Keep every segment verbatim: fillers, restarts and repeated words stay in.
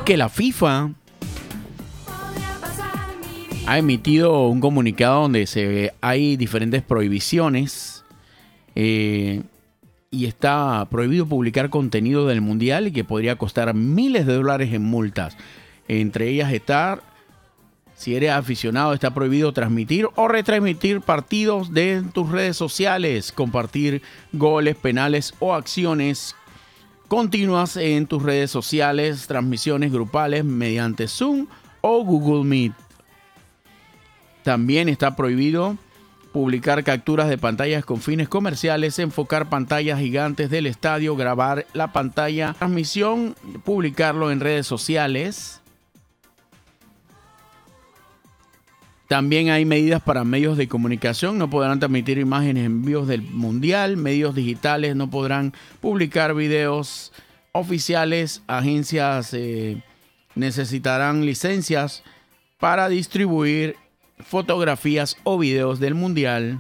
que la FIFA ha emitido un comunicado donde se hay diferentes prohibiciones eh, y está prohibido publicar contenido del Mundial y que podría costar miles de dólares en multas. Entre ellas está, si eres aficionado, está prohibido transmitir o retransmitir partidos de tus redes sociales, compartir goles, penales o acciones continuas en tus redes sociales, transmisiones grupales mediante Zoom o Google Meet. También está prohibido publicar capturas de pantallas con fines comerciales, enfocar pantallas gigantes del estadio, grabar la pantalla, transmisión, publicarlo en redes sociales. También hay medidas para medios de comunicación. No podrán transmitir imágenes en vivos del Mundial. Medios digitales no podrán publicar videos oficiales. Agencias eh, necesitarán licencias para distribuir fotografías o videos del Mundial.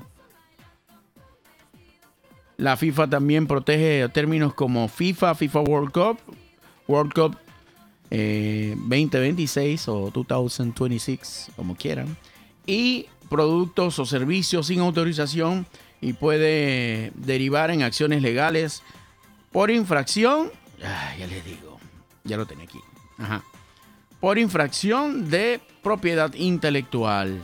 La FIFA también protege términos como FIFA, FIFA World Cup, World Cup eh, veinte veintiséis o dos mil veintiséis, como quieran, y productos o servicios sin autorización, y puede derivar en acciones legales por infracción. Ah, ya les digo, ya lo tenía aquí. Ajá. Por infracción de propiedad intelectual.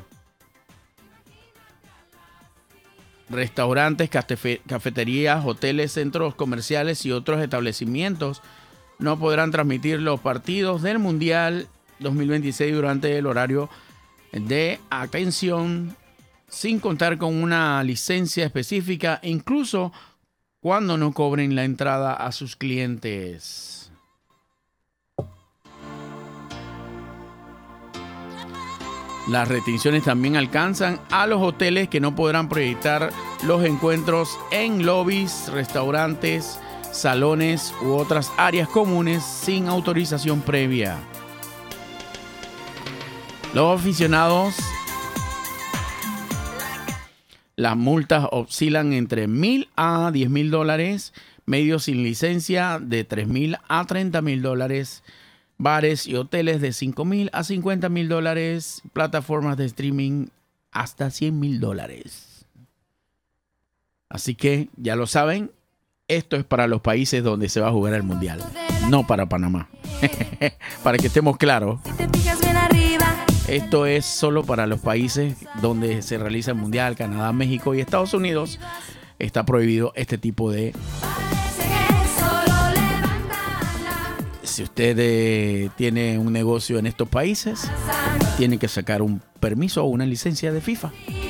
Restaurantes, cafe- cafeterías, hoteles, centros comerciales y otros establecimientos no podrán transmitir los partidos del Mundial dos mil veintiséis durante el horario de atención sin contar con una licencia específica, incluso cuando no cobren la entrada a sus clientes. Las restricciones también alcanzan a los hoteles, que no podrán proyectar los encuentros en lobbies, restaurantes, salones u otras áreas comunes sin autorización previa. Los aficionados, las multas oscilan entre mil a diez mil dólares, medios sin licencia de tres mil a treinta mil dólares, bares y hoteles de cinco mil a cincuenta mil dólares, plataformas de streaming hasta cien mil dólares. Así que ya lo saben, esto es para los países donde se va a jugar el Mundial, no para Panamá. Para que estemos claros, esto es solo para los países donde se realiza el Mundial. Canadá, México y Estados Unidos está prohibido este tipo de... Si usted eh, tiene un negocio en estos países, tiene que sacar un permiso o una licencia de FIFA.